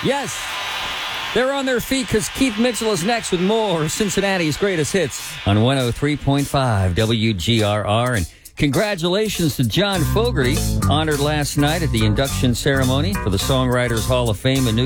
Yes. They're on their feet because Keith Mitchell is next with more Cincinnati's greatest hits on 103.5 WGRR. And congratulations to John Fogerty, honored last night at the induction ceremony for the Songwriters Hall of Fame in New York.